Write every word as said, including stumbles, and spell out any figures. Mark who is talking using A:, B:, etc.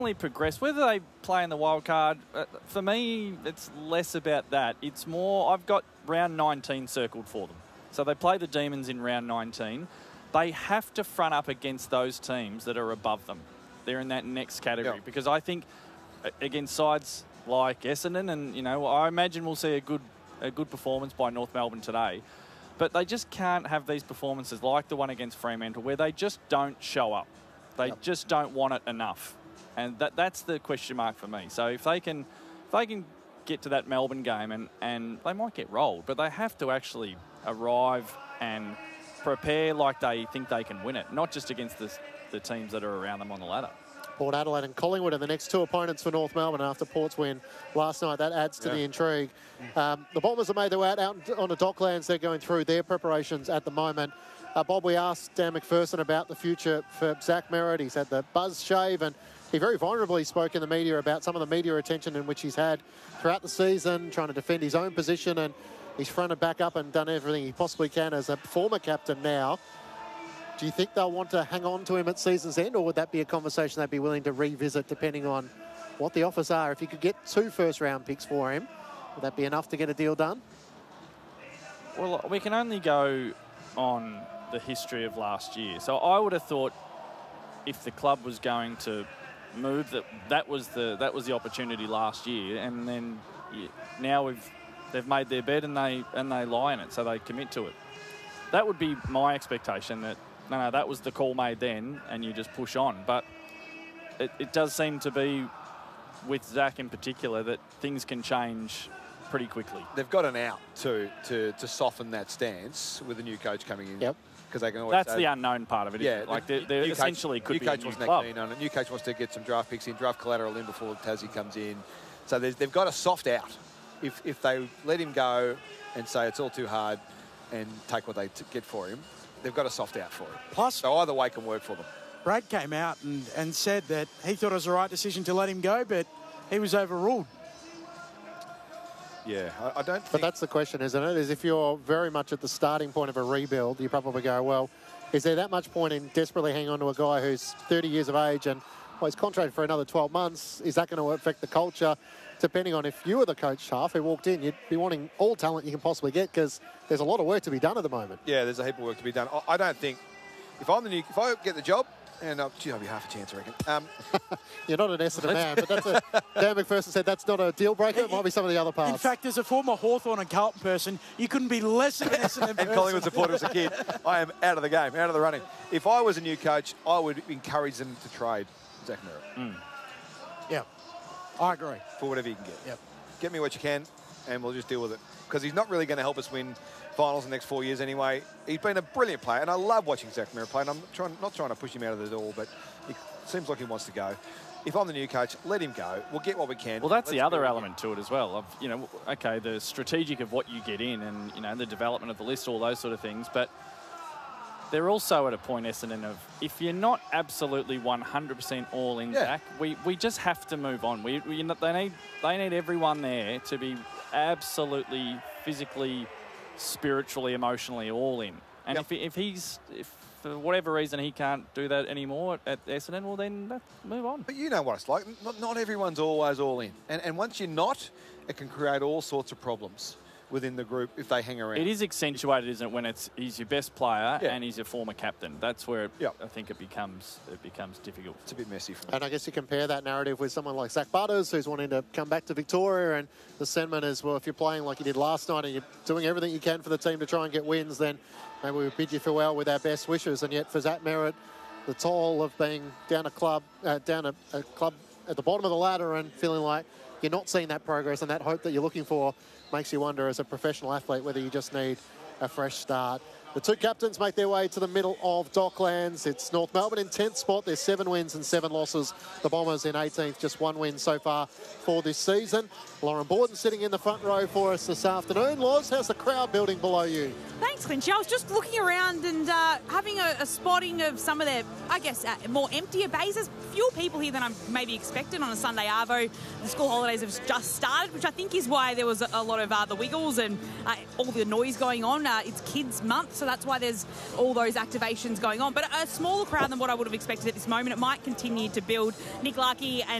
A: progress. Whether they play in the wild card, uh, for me, it's less about that. It's more, I've got round nineteen circled for them. So they play the Demons in round nineteen. They have to front up against those teams that are above them. They're in that next category.
B: Yep.
A: Because I think against sides like Essendon, and, you know, I imagine we'll see a good, a good performance by North Melbourne today. But they just can't have these performances like the one against Fremantle where they just don't show up. They yep. just don't want it enough. And that that's the question mark for me. So if they can if they can get to that Melbourne game, and, and they might get rolled, but they have to actually arrive and prepare like they think they can win it, not just against the, the teams that are around them on the ladder.
C: Port Adelaide and Collingwood are the next two opponents for North Melbourne after Port's win last night. That adds to yeah. the intrigue. Um, the Bombers have made their way out, out on the Docklands. They're going through their preparations at the moment. Uh, Bob, we asked Dan McPherson about the future for Zach Merritt. He's had the buzz shave, and he very vulnerably spoke in the media about some of the media attention in which he's had throughout the season, trying to defend his own position, and he's fronted back up and done everything he possibly can as a former captain now. Do you think they'll want to hang on to him at season's end, or would that be a conversation they'd be willing to revisit depending on what the offers are? If you could get two first-round picks for him, would that be enough to get a deal done?
A: Well, we can only go on the history of last year. So I would have thought if the club was going to move, that that was the that was the opportunity last year, and then yeah, now we've they've made their bed and they and they lie in it, so they commit to it. That would be my expectation, that no, no, that was the call made then, and you just push on. But it, it does seem to be, with Zach in particular, that things can change pretty quickly.
B: They've got an out to to to soften that stance with the new coach coming in.
C: Yep.
B: Because they can always
A: That's
B: say,
A: the unknown part of it.
B: Yeah,
A: like they essentially
B: coach,
A: could
B: new
A: be
B: coach
A: a new
B: wants
A: club.
B: On it. New coach wants to get some draft picks in, draft collateral in before Tassie comes in. So they've got a soft out. If if they let him go and say it's all too hard and take what they t get for him, they've got a soft out for him.
D: Plus,
B: so either way can work for them.
D: Brad came out and, and said that he thought it was the right decision to let him go, but he was overruled.
B: Yeah, I, I don't think...
C: But that's the question, isn't it? Is if you're very much at the starting point of a rebuild, you probably go, well, is there that much point in desperately hanging on to a guy who's thirty years of age and, well, he's contracted for another twelve months? Is that going to affect the culture? Depending on if you were the coach, half who walked in, you'd be wanting all talent you can possibly get, because there's a lot of work to be done at the moment.
B: Yeah, there's a heap of work to be done. I, I don't think... If I'm the new... If I get the job... And, uh, gee, I'll be half a chance, I reckon. Um,
C: You're not an Essendon man, but that's a... Dan McPherson said that's not a deal breaker. It might be some of the other parts.
D: In fact, as a former Hawthorn and Carlton person, you couldn't be less of an Essendon person.
B: And Collingwood supporter as a kid, I am out of the game, out of the running. If I was a new coach, I would encourage them to trade Zach Merritt.
D: Mm. Yeah, I agree.
B: For whatever you can get.
D: Yep.
B: Get me what you can, and we'll just deal with it. Because he's not really going to help us win finals in the next four years anyway. He's been a brilliant player, and I love watching Zach Merritt play, and I'm trying, not trying to push him out of the door, but it seems like he wants to go. If I'm the new coach, let him go. We'll get what we can.
A: Well, that's
B: Let's
A: the other element to it as well. Of, you know, okay, the strategic of what you get in, and, you know, the development of the list, all those sort of things, but they're also at a point, Essendon, of if you're not absolutely one hundred percent all in,
B: Yeah.
A: Zach, we, we just have to move on. We, we they need they need everyone there to be absolutely physically, spiritually, emotionally all in. And
B: Yep.
A: if, if he's, if for whatever reason he can't do that anymore at Essendon, well then that, move on.
B: But you know what it's like. Not, not everyone's always all in. And, and once you're not, it can create all sorts of problems within the group if they hang around.
A: It is accentuated, isn't it, when it's he's your best player
B: Yeah.
A: and he's your former captain. That's where it,
B: Yep.
A: I think it becomes it becomes difficult.
B: It's a bit messy for me.
C: And I guess you compare that narrative with someone like Zach Butters, who's wanting to come back to Victoria, and the sentiment is, well, if you're playing like you did last night and you're doing everything you can for the team to try and get wins, then maybe we bid you farewell with our best wishes. And yet for Zach Merritt, the toll of being down a club, uh, down a, a club at the bottom of the ladder and feeling like you're not seeing that progress and that hope that you're looking for makes you wonder as a professional athlete whether you just need a fresh start. The two captains make their way to the middle of Docklands. It's North Melbourne in tenth spot. There's seven wins and seven losses. The Bombers in eighteenth, just one win so far for this season. Lauren Borden sitting in the front row for us this afternoon. Loz, how's the crowd building below you?
E: Thanks, Clinchy. I was just looking around and uh, having a, a spotting of some of their, I guess, uh, more emptier bases. Fewer people here than I maybe expected on a Sunday arvo. The school holidays have just started, which I think is why there was a, a lot of uh, the wiggles and uh, all the noise going on. Uh, it's kids' month, so that's why there's all those activations going on. But a smaller crowd than what I would have expected at this moment. It might continue to build. Nick Larkey and